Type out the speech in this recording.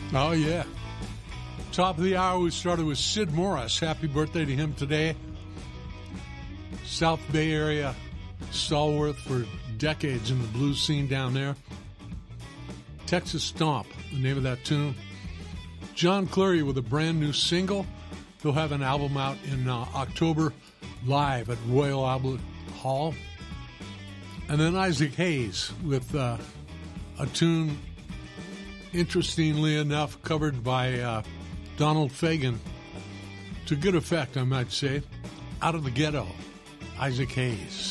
Oh, yeah. Top of the hour, we started with Sid Morris. Happy birthday to him today. South Bay Area stalwart for decades in the blues scene down there. Texas Stomp, the name of that tune. John Cleary with a brand new single. He'll have an album out in October live at Royal Albert Hall. And then Isaac Hayes with a tune, interestingly enough, covered by Donald Fagen. To good effect, I might say. Out of the Ghetto, Isaac Hayes.